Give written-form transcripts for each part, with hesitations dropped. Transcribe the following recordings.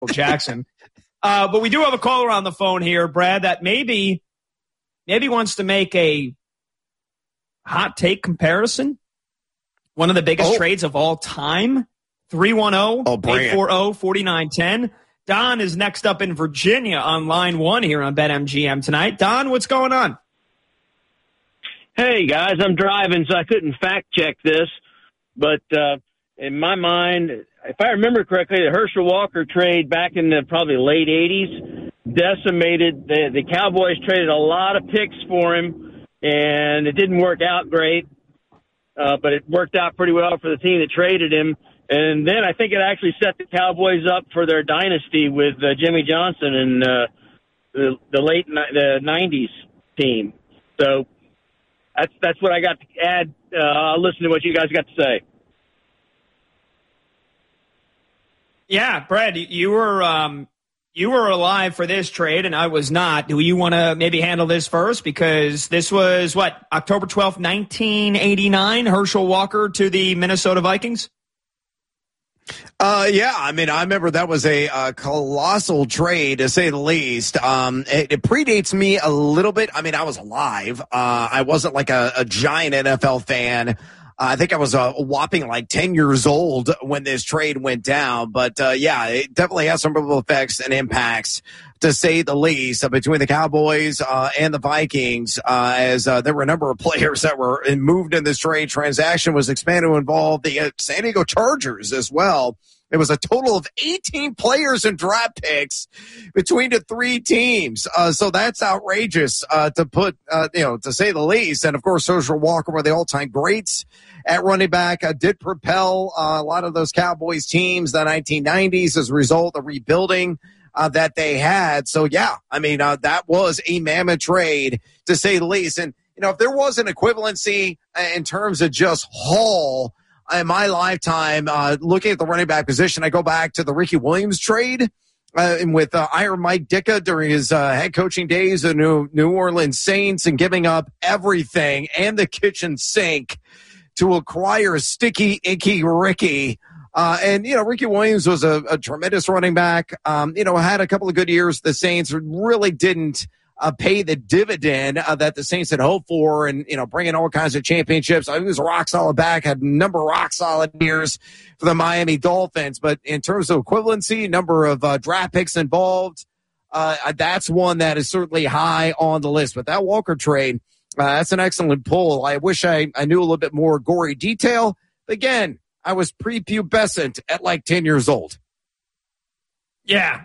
Jackson. But we do have a caller on the phone here, Brad, that maybe wants to make a hot take comparison. One of the biggest trades of all time. 310-840-4910. Don is next up in Virginia on line one here on BetMGM tonight. Don, what's going on? Hey, guys, I'm driving, so I couldn't fact-check this. But in my mind, if I remember correctly, the Herschel Walker trade back in the probably late 80s decimated. The Cowboys traded a lot of picks for him, and it didn't work out great. But it worked out pretty well for the team that traded him. And then I think it actually set the Cowboys up for their dynasty with Jimmy Johnson and the 90s team. So that's what I got to add. I'll listen to what you guys got to say. Yeah, Brad, you were alive for this trade, and I was not. Do you want to maybe handle this first? Because this was, October 12th, 1989, Herschel Walker to the Minnesota Vikings? Yeah, I mean, I remember that was a colossal trade, to say the least. It predates me a little bit. I mean, I was alive. I wasn't like a giant NFL fan. I think I was a whopping 10 years old when this trade went down. But, yeah, it definitely has some ripple effects and impacts, to say the least, between the Cowboys and the Vikings, as there were a number of players that were moved in this trade. Transaction was expanded to involve the San Diego Chargers as well. It was a total of 18 players and draft picks between the three teams. So that's outrageous to put, to say the least. And, of course, Herschel Walker, were the all-time greats at running back, did propel a lot of those Cowboys teams, the 1990s, as a result of rebuilding that they had. So, yeah, I mean, that was a mammoth trade, to say the least. And, if there was an equivalency in terms of just haul in my lifetime, looking at the running back position, I go back to the Ricky Williams trade with Iron Mike Ditka during his head coaching days of New Orleans Saints, and giving up everything and the kitchen sink to acquire Sticky Icky Ricky. And Ricky Williams was a tremendous running back. Had a couple of good years. The Saints really didn't pay the dividend that the Saints had hoped for, and, bringing all kinds of championships. I think he was a rock solid back, had a number of rock solid years for the Miami Dolphins. But in terms of equivalency, number of draft picks involved, that's one that is certainly high on the list. But that Walker trade, that's an excellent pull. I wish I knew a little bit more gory detail. Again, I was prepubescent at 10 years old. Yeah.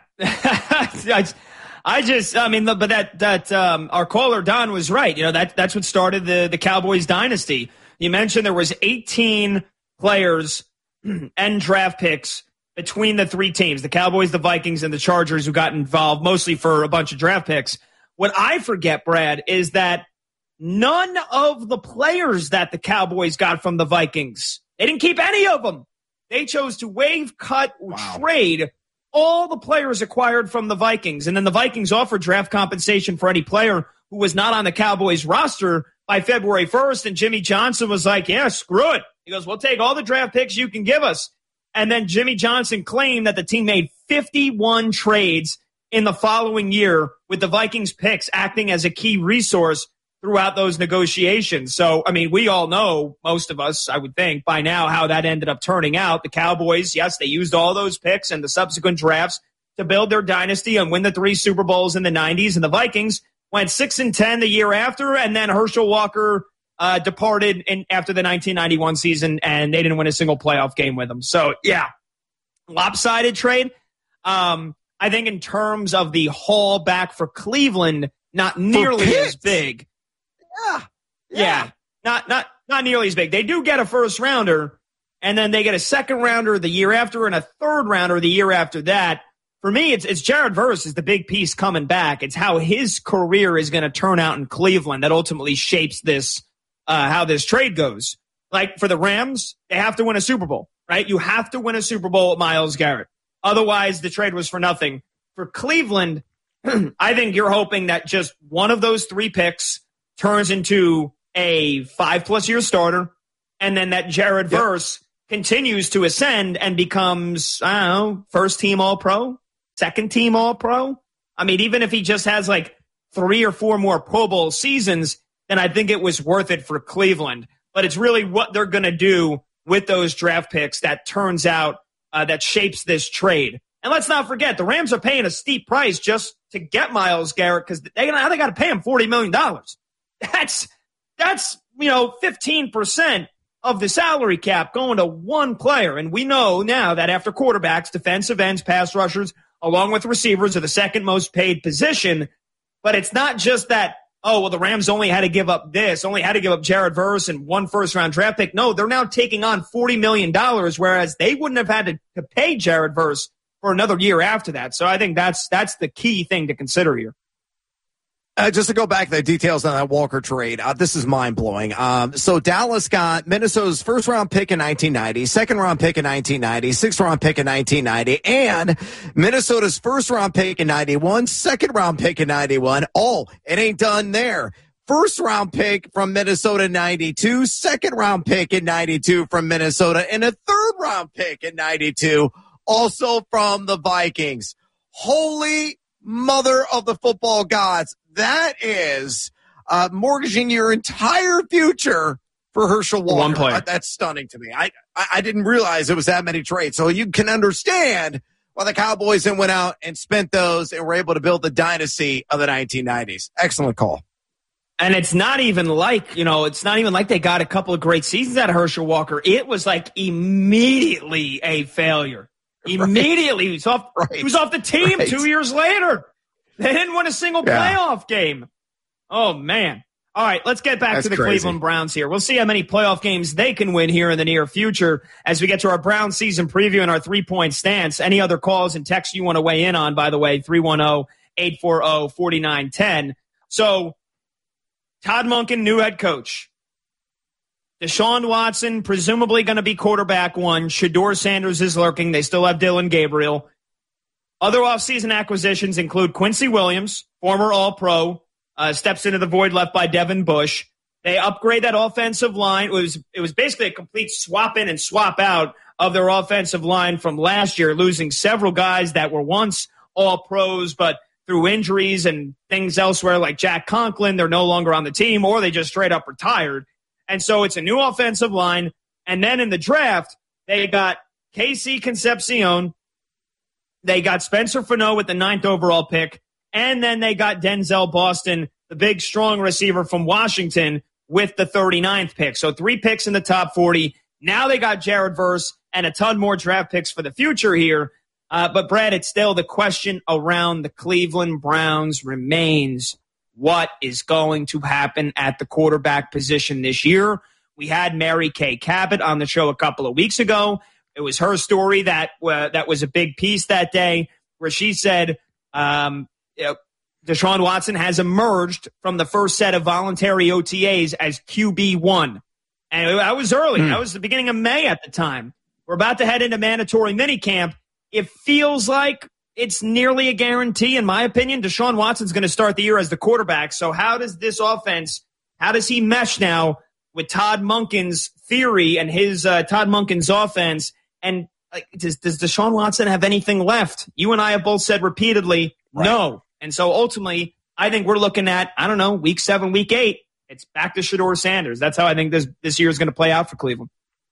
Our caller Don was right. That's what started the Cowboys dynasty. You mentioned there was 18 players and draft picks between the three teams, the Cowboys, the Vikings, and the Chargers, who got involved mostly for a bunch of draft picks. What I forget, Brad, is that none of the players that the Cowboys got from the Vikings, they didn't keep any of them. They chose to waive, cut, or trade all the players acquired from the Vikings. And then the Vikings offered draft compensation for any player who was not on the Cowboys roster by February 1st. And Jimmy Johnson was like, yeah, screw it. He goes, we'll take all the draft picks you can give us. And then Jimmy Johnson claimed that the team made 51 trades in the following year, with the Vikings picks acting as a key resource throughout those negotiations. So, I mean, we all know, most of us, I would think, by now how that ended up turning out. The Cowboys, yes, they used all those picks and the subsequent drafts to build their dynasty and win the 3 Super Bowls in the 90s. And the Vikings went 6-10 the year after, and then Herschel Walker departed after the 1991 season, and they didn't win a single playoff game with them. So, yeah, lopsided trade. I think in terms of the haul back for Cleveland, not nearly as big. Yeah. Not nearly as big. They do get a first rounder, and then they get a second rounder the year after and a third rounder the year after that. For me, it's Jared Verse is the big piece coming back. It's how his career is going to turn out in Cleveland that ultimately shapes this, how this trade goes. Like for the Rams, they have to win a Super Bowl, right? You have to win a Super Bowl with Myles Garrett. Otherwise, the trade was for nothing. For Cleveland, I think you're hoping that just one of those 3 picks turns into a 5+ year starter, and then that Jared Verse continues to ascend and becomes, I don't know, first team All-Pro, second team All-Pro. I mean, even if he just has like 3 or 4 more Pro Bowl seasons, then I think it was worth it for Cleveland. But it's really what they're going to do with those draft picks that turns out that shapes this trade. And let's not forget, the Rams are paying a steep price just to get Myles Garrett because they got to pay him $40 million. That's 15% of the salary cap going to one player. And we know now that after quarterbacks, defensive ends, pass rushers, along with receivers are the second most paid position. But it's not just that, oh, well, the Rams only had to give up Jared Verse and 1 first-round draft pick. No, they're now taking on $40 million, whereas they wouldn't have had to pay Jared Verse for another year after that. So I think that's the key thing to consider here. Just to go back to the details on that Walker trade, this is mind-blowing. So Dallas got Minnesota's first-round pick in 1990, second-round pick in 1990, sixth-round pick in 1990, and Minnesota's first-round pick in 91, second-round pick in 91. Oh, it ain't done there. First-round pick from Minnesota in 92, second-round pick in 92 from Minnesota, and a third-round pick in 92, also from the Vikings. Holy mother of the football gods. That is mortgaging your entire future for Herschel Walker. One player. That's stunning to me. I didn't realize it was that many trades. So you can understand why the Cowboys then went out and spent those and were able to build the dynasty of the 1990s. Excellent call. And it's not even like they got a couple of great seasons out of Herschel Walker. It was like immediately a failure. Immediately. He was off the team 2 years later. They didn't win a single playoff game. Oh, man. All right, let's get back to the Cleveland Browns here. We'll see how many playoff games they can win here in the near future as we get to our Browns season preview and our three-point stance. Any other calls and texts you want to weigh in on, by the way, 310-840-4910. So, Todd Monken, new head coach. Deshaun Watson, presumably going to be quarterback 1. Shedeur Sanders is lurking. They still have Dylan Gabriel. Other offseason acquisitions include Quincy Williams, former All-Pro, steps into the void left by Devin Bush. They upgrade that offensive line. It was basically a complete swap in and swap out of their offensive line from last year, losing several guys that were once All-Pros, but through injuries and things elsewhere like Jack Conklin, they're no longer on the team, or they just straight up retired. And so it's a new offensive line. And then in the draft, they got KC Concepcion. They got Spencer Fano with the 9th overall pick. And then they got Denzel Boston, the big, strong receiver from Washington, with the 39th pick. So 3 picks in the top 40. Now they got Jared Verse and a ton more draft picks for the future here. But, Brad, it's still the question around the Cleveland Browns remains. What is going to happen at the quarterback position this year? We had Mary Kay Cabot on the show a couple of weeks ago. It was her story that was a big piece that day where she said Deshaun Watson has emerged from the first set of voluntary OTAs as QB1. And that was early. That was the beginning of May at the time. We're about to head into mandatory minicamp. It feels like it's nearly a guarantee, in my opinion. Deshaun Watson's going to start the year as the quarterback. So how does this offense, how does he mesh now with Todd Monken's theory and his Todd Monken's offense? And does Deshaun Watson have anything left? You and I have both said repeatedly, no. And so ultimately, I think we're looking at, week 7, week 8. It's back to Shedeur Sanders. That's how I think this year is going to play out for Cleveland.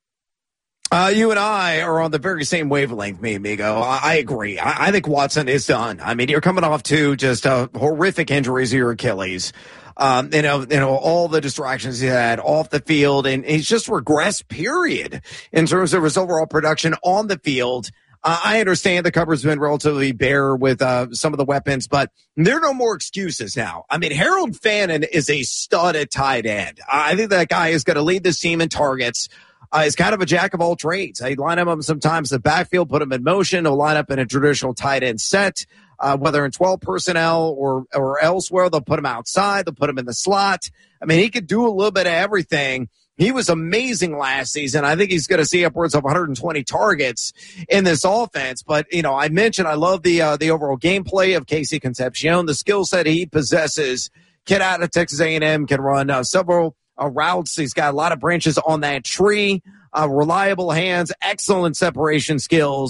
You and I are on the very same wavelength, me, amigo. I agree. I think Watson is done. I mean, you're coming off two just horrific injuries to your Achilles. All the distractions he had off the field, and he's just regressed, period, in terms of his overall production on the field. I understand the cover's been relatively bare with some of the weapons, but there are no more excuses now. I mean, Harold Fannin is a stud at tight end. I think that guy is going to lead this team in targets. He's kind of a jack of all trades. He'd line him up sometimes in the backfield, put him in motion. He'll line up in a traditional tight end set, whether in 12 personnel or elsewhere. They'll put him outside. They'll put him in the slot. I mean, he could do a little bit of everything. He was amazing last season. I think he's going to see upwards of 120 targets in this offense. But, I mentioned I love the overall gameplay of KC Concepcion, the skill set he possesses. Kid out of Texas A&M can run several routes. He's got a lot of branches on that tree, reliable hands, excellent separation skills.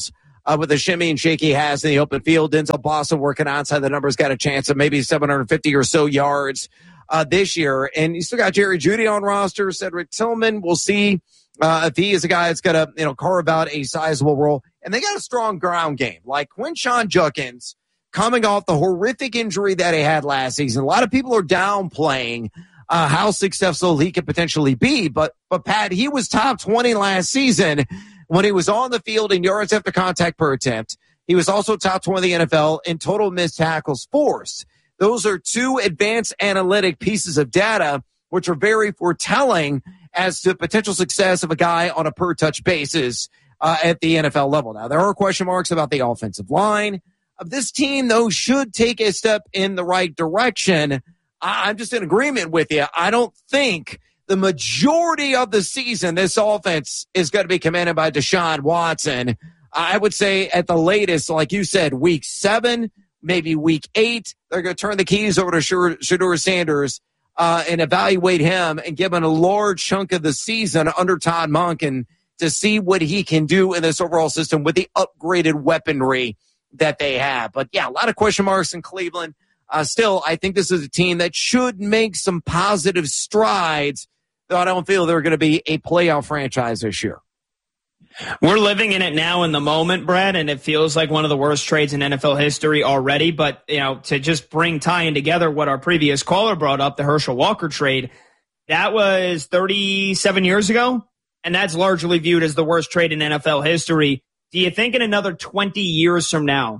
with the shimmy and shake he has in the open field. Denzel Boston working outside the numbers, got a chance of maybe 750 or so yards this year. And you still got Jerry Jeudy on roster, Cedric Tillman. We'll see if he is a guy that's going to, carve out a sizable role. And they got a strong ground game. Like Quinshon Judkins coming off the horrific injury that he had last season. A lot of people are downplaying how successful he could potentially be. But Pat, he was top 20 last season when he was on the field in yards after contact per attempt. He was also top 20 in the NFL in total missed tackles forced. Those are two advanced analytic pieces of data, which are very foretelling as to potential success of a guy on a per-touch basis at the NFL level. Now, there are question marks about the offensive line. This team, though, should take a step in the right direction. I'm just in agreement with you. I don't think the majority of the season this offense is going to be commanded by Deshaun Watson. I would say at the latest, like you said, week 7, maybe week 8, they're going to turn the keys over to Shedeur Sanders and evaluate him and give him a large chunk of the season under Todd Monken to see what he can do in this overall system with the upgraded weaponry that they have. But, yeah, a lot of question marks in Cleveland. Still, I think this is a team that should make some positive strides, though I don't feel they're going to be a playoff franchise this year. We're living in it now in the moment, Brad, and it feels like one of the worst trades in NFL history already. But, to just tying together what our previous caller brought up, the Herschel Walker trade, that was 37 years ago, and that's largely viewed as the worst trade in NFL history. Do you think in another 20 years from now,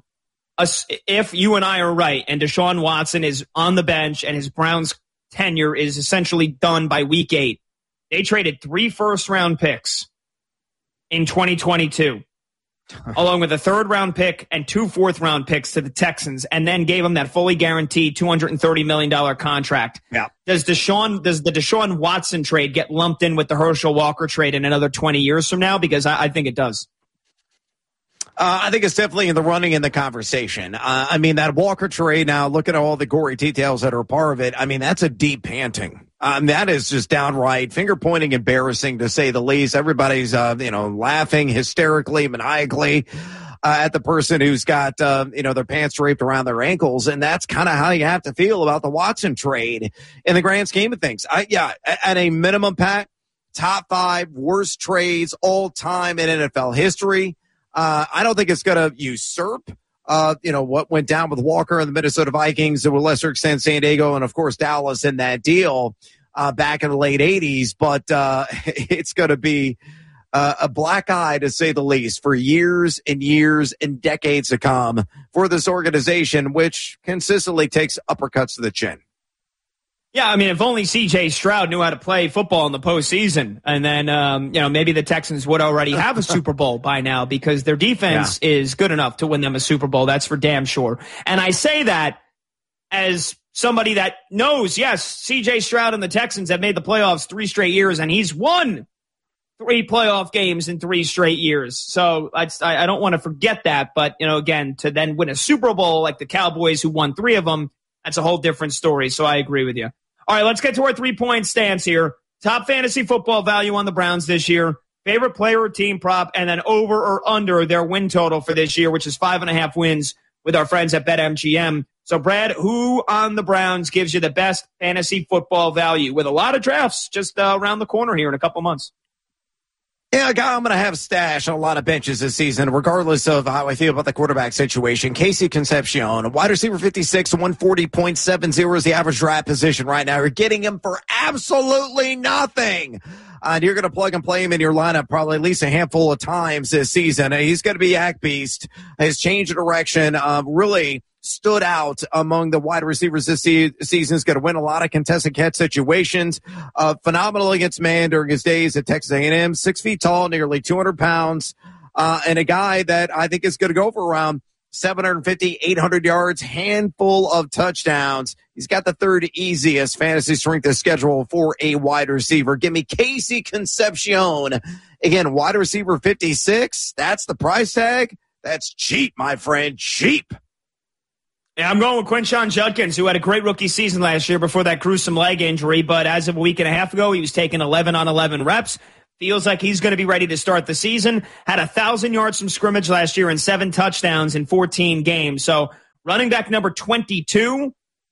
if you and I are right and Deshaun Watson is on the bench and his Browns tenure is essentially done by week 8, they traded 3 first-round picks in 2022, along with a 3rd-round pick and 2 4th-round picks to the Texans, and then gave them that fully guaranteed $230 million contract. Yeah. Does the Deshaun Watson trade get lumped in with the Herschel Walker trade in another 20 years from now? Because I think it does. I think it's definitely in the running in the conversation. That Walker trade, now look at all the gory details that are a part of it. That's a deep panting. That is just downright finger-pointing embarrassing, to say the least. Everybody's, laughing hysterically, maniacally at the person who's got, their pants draped around their ankles. And that's kind of how you have to feel about the Watson trade in the grand scheme of things. At a minimum, Pat, top 5 worst trades all time in NFL history. I don't think it's going to usurp, what went down with Walker and the Minnesota Vikings, to a lesser extent San Diego, and of course Dallas in that deal back in the late 80s. But it's going to be a black eye, to say the least, for years and years and decades to come for this organization, which consistently takes uppercuts to the chin. Yeah, if only C.J. Stroud knew how to play football in the postseason, and then, maybe the Texans would already have a Super Bowl by now, because their defense is good enough to win them a Super Bowl. That's for damn sure. And I say that as somebody that knows, yes, C.J. Stroud and the Texans have made the playoffs 3 straight years, and he's won 3 playoff games in 3 straight years. So I don't want to forget that. But, again, to then win a Super Bowl like the Cowboys, who won 3 of them, that's a whole different story. So I agree with you. All right, let's get to our 3-point stance here. Top fantasy football value on the Browns this year, favorite player or team prop, and then over or under their win total for this year, which is 5.5 wins with our friends at BetMGM. So, Brad, who on the Browns gives you the best fantasy football value with a lot of drafts just around the corner here in a couple months? Yeah, a guy I'm going to have stash on a lot of benches this season, regardless of how I feel about the quarterback situation. Casey Concepcion, wide receiver 56, 140.70 is the average draft position right now. You're getting him for absolutely nothing. And you're going to plug and play him in your lineup probably at least a handful of times this season. He's going to be Yak Beast. His change of direction really stood out among the wide receivers this season. Is going to win a lot of contested catch situations. Phenomenal against man during his days at Texas A&M. 6 feet tall, nearly 200 pounds. And a guy that I think is going to go for around 750, 800 yards, handful of touchdowns. He's got the 3rd easiest fantasy strength of schedule for a wide receiver. Give me Casey Concepcion. Again, wide receiver 56. That's the price tag. That's cheap, my friend. Cheap. Yeah, I'm going with Quinshon Judkins, who had a great rookie season last year before that gruesome leg injury. But as of a week and a half ago, he was taking 11 on 11 reps. Feels like he's going to be ready to start the season. Had 1,000 yards from scrimmage last year and 7 touchdowns in 14 games. So running back number 22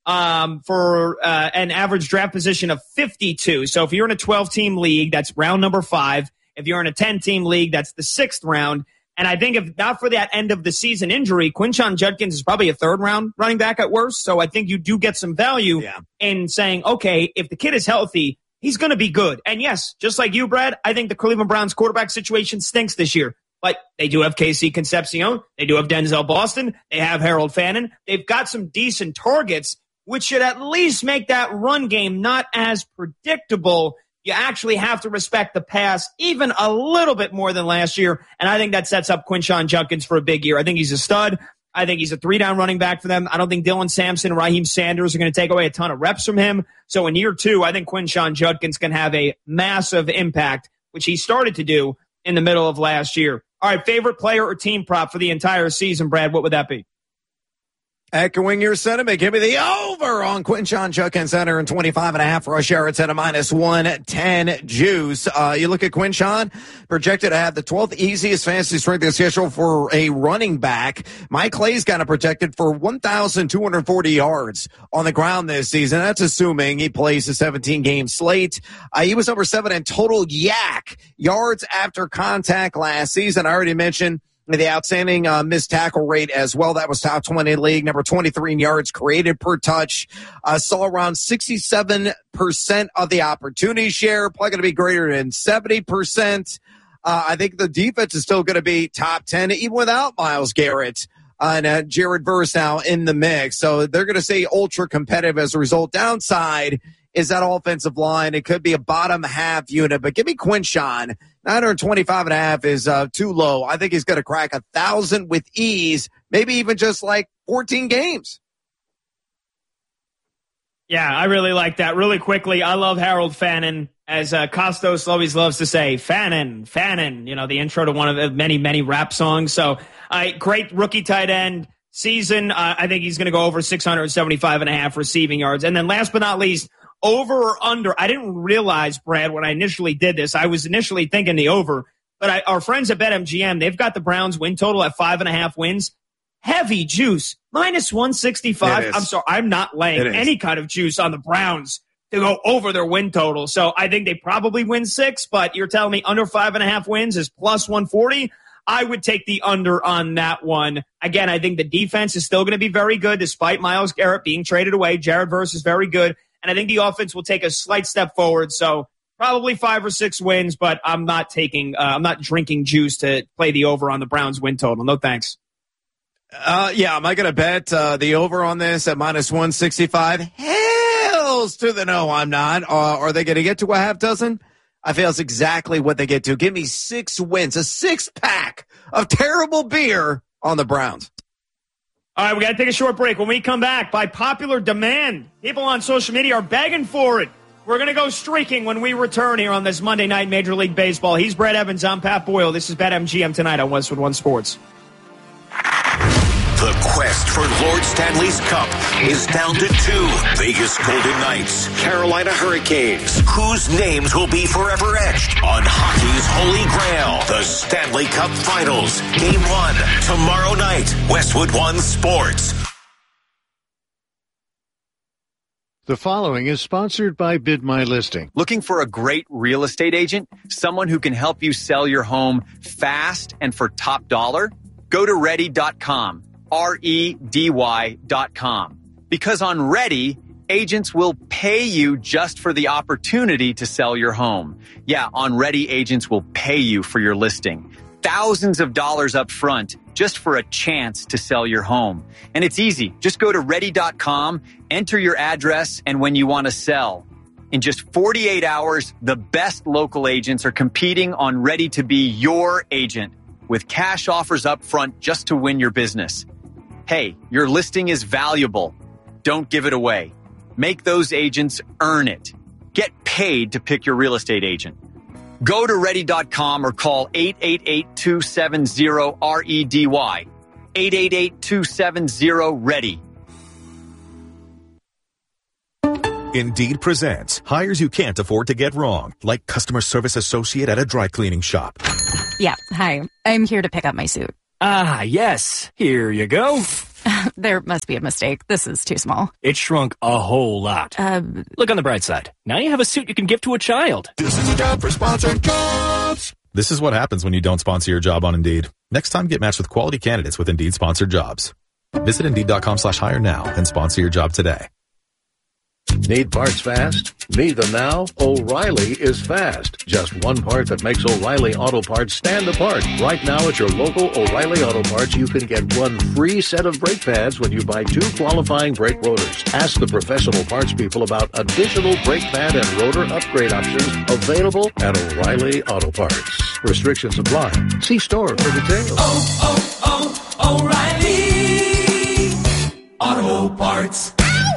for an average draft position of 52. So if you're in a 12-team league, that's round number 5. If you're in a 10-team league, that's the 6th round. And I think if not for that end of the season injury, Quinshon Judkins is probably a 3rd-round running back at worst. So I think you do get some value in saying, okay, if the kid is healthy, he's going to be good. And yes, just like you, Brad, I think the Cleveland Browns quarterback situation stinks this year. But they do have KC Concepcion. They do have Denzel Boston. They have Harold Fannin. They've got some decent targets, which should at least make that run game not as predictable. You actually have to respect the pass even a little bit more than last year. And I think that sets up Quinshon Judkins for a big year. I think he's a stud. I think he's a 3-down running back for them. I don't think Dylan Sampson and Raheem Sanders are going to take away a ton of reps from him. So in year 2, I think Quinshon Judkins can have a massive impact, which he started to do in the middle of last year. All right, favorite player or team prop for the entire season, Brad, what would that be? Echoing your sentiment, give me the over on Quinshon Judkins, 125.5 rush yards at a -110 juice. You look at Quinshon, projected to have the 12th easiest fantasy strength of schedule for a running back. Mike Clay's kind of projected for 1,240 yards on the ground this season. That's assuming he plays a 17-game slate. He was number 7 in total YAC, yards after contact last season. I already mentioned the outstanding missed tackle rate as well. That was top 20 in the league, number 23 in yards created per touch. Saw around 67% of the opportunity share, probably going to be greater than 70%. I think the defense is still going to be top 10, even without Myles Garrett and Jared Verse now in the mix. So they're going to stay ultra competitive as a result. Downside is that offensive line. It could be a bottom half unit, but give me Quinshon. 925.5 is too low. I think he's going to crack 1,000 with ease, maybe even just like 14 games. Yeah, I really like that. Really quickly, I love Harold Fannin. As Costos always loves to say, Fannin, the intro to one of the many, many rap songs. So great rookie tight end season. I think he's going to go over 675.5 receiving yards. And then last but not least, over or under. I didn't realize, Brad, when I initially did this, I was initially thinking the over, but our friends at BetMGM, they've got the Browns win total at 5.5 wins. Heavy juice, -165. I'm sorry, I'm not laying any kind of juice on the Browns to go over their win total. So I think they probably win 6, but you're telling me under 5.5 wins is +140. I would take the under on that one. Again, I think the defense is still going to be very good despite Myles Garrett being traded away. Jared Verse is very good. And I think the offense will take a slight step forward. So probably 5 or 6 wins, but I'm not drinking juice to play the over on the Browns win total. No thanks. Am I going to bet the over on this at -165? Hells to the no, I'm not. Are they going to get to a half dozen? I feel it's exactly what they get to. Give me 6 wins, a 6-pack of terrible beer on the Browns. All right, we got to take a short break. When we come back, by popular demand, people on social media are begging for it. We're going to go streaking when we return here on this Monday night Major League Baseball. He's Brad Evans. I'm Pat Boyle. This is BetMGM tonight on Westwood One Sports. The quest for Lord Stanley's Cup is down to 2. Vegas Golden Knights, Carolina Hurricanes. Whose names will be forever etched on hockey's holy grail? The Stanley Cup Finals. Game 1, tomorrow night. Westwood One Sports. The following is sponsored by Bid My Listing. Looking for a great real estate agent? Someone who can help you sell your home fast and for top dollar? Go to Ready.com. REDY.com. Because on Ready, agents will pay you just for the opportunity to sell your home. Yeah, on Ready, agents will pay you for your listing. Thousands of dollars up front just for a chance to sell your home. And it's easy. Just go to Ready.com, enter your address and when you want to sell. In just 48 hours, the best local agents are competing on Ready to be your agent with cash offers up front just to win your business. Hey, your listing is valuable. Don't give it away. Make those agents earn it. Get paid to pick your real estate agent. Go to Ready.com or call 888-270-REDY. 888-270-READY. Indeed presents hires you can't afford to get wrong, like customer service associate at a dry cleaning shop. Yeah, hi. I'm here to pick up my suit. Ah, yes. Here you go. There must be a mistake. This is too small. It shrunk a whole lot. Look on the bright side. Now you have a suit you can give to a child. This is a job for Sponsored Jobs. This is what happens when you don't sponsor your job on Indeed. Next time, get matched with quality candidates with Indeed sponsored jobs. Visit Indeed.com/hire now and sponsor your job today. Need parts fast? Need them now? O'Reilly is fast. Just one part that makes O'Reilly Auto Parts stand apart. Right now at your local O'Reilly Auto Parts, you can get one free set of brake pads when you buy 2 qualifying brake rotors. Ask the professional parts people about additional brake pad and rotor upgrade options available at O'Reilly Auto Parts. Restrictions apply. See store for details. O'Reilly Auto Parts.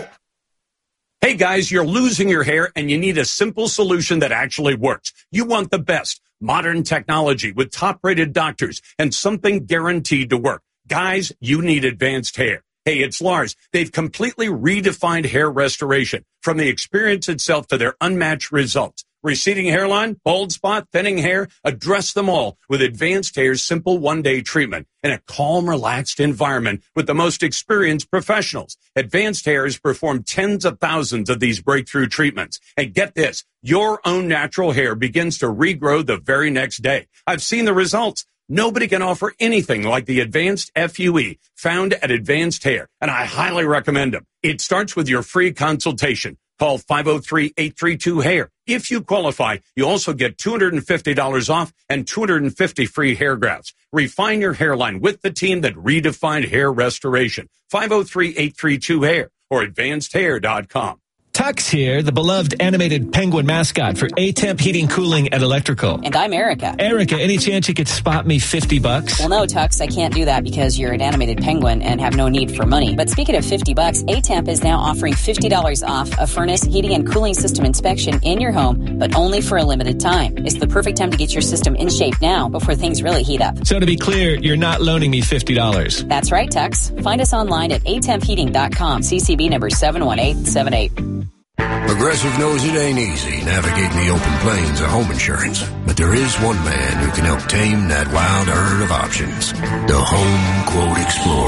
Hey guys, you're losing your hair and you need a simple solution that actually works. You want the best modern technology with top-rated doctors and something guaranteed to work. Guys, you need Advanced Hair. Hey, it's Lars. They've completely redefined hair restoration, from the experience itself to their unmatched results. Receding hairline, bald spot, thinning hair, address them all with Advanced Hair's simple one-day treatment in a calm, relaxed environment with the most experienced professionals. Advanced Hair has performed tens of thousands of these breakthrough treatments. And get this, your own natural hair begins to regrow the very next day. I've seen the results. Nobody can offer anything like the Advanced FUE found at Advanced Hair, and I highly recommend them. It starts with your free consultation. Call 503-832-HAIR. If you qualify, you also get $250 off and 250 free hair grafts. Refine your hairline with the team that redefined hair restoration. 503-832-HAIR or advancedhair.com. Tux here, the beloved animated penguin mascot for A-Temp Heating, Cooling, and Electrical. And I'm Erica. Erica, any chance you could spot me $50? Well, no, Tux, I can't do that because you're an animated penguin and have no need for money. But speaking of $50, A-Temp is now offering $50 off a furnace, heating, and cooling system inspection in your home, but only for a limited time. It's the perfect time to get your system in shape now before things really heat up. So to be clear, you're not loaning me $50. That's right, Tux. Find us online at atempheating.com, CCB number 71878. Progressive knows it ain't easy navigating the open plains of home insurance, but there is one man who can help tame that wild herd of options. The Home Quote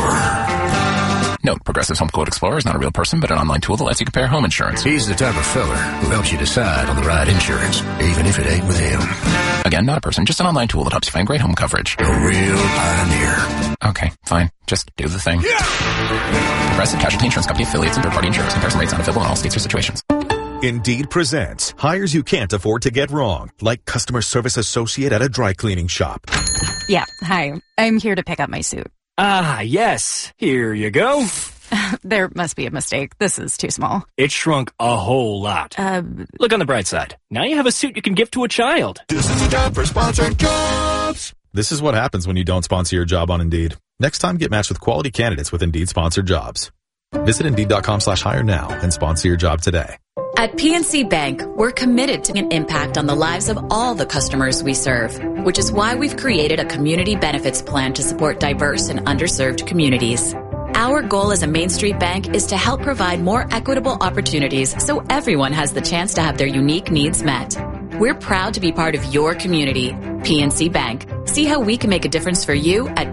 Explorer. Note, Progressive's Home Quote Explorer is not a real person, but an online tool that lets you compare home insurance. He's the type of feller who helps you decide on the right insurance, even if it ain't with him. Again, not a person, just an online tool that helps you find great home coverage. A real pioneer. Okay, fine. Just do the thing. Progressive Casualty Insurance Company affiliates and third-party insurers. Comparison rates not available in all states or situations. Indeed presents hires you can't afford to get wrong, like customer service associate at a dry cleaning shop. Yeah, hi. I'm here to pick up my suit. Ah, yes. Here you go. There must be a mistake. This is too small. It shrunk a whole lot. Look on the bright side. Now you have a suit you can give to a child. This is a job for Sponsored Jobs. This is what happens when you don't sponsor your job on Indeed. Next time, get matched with quality candidates with Indeed sponsored jobs. Visit Indeed.com/hire now and sponsor your job today. At PNC Bank, we're committed to an impact on the lives of all the customers we serve, which is why we've created a community benefits plan to support diverse and underserved communities. Our goal as a Main Street bank is to help provide more equitable opportunities so everyone has the chance to have their unique needs met. We're proud to be part of your community. PNC Bank. See how we can make a difference for you at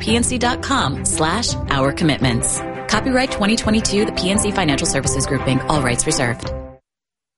pnc.com/our commitments. Copyright 2022, the PNC Financial Services Group, Inc., all rights reserved.